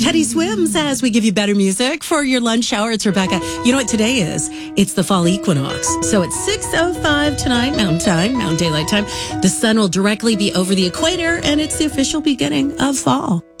Teddy Swims as we give you better music for your lunch hour. It's Rebecca. You know what today is? It's the fall equinox. So it's 6:05 tonight, Mountain Daylight Time. The sun will directly be over the equator, and it's the official beginning of fall.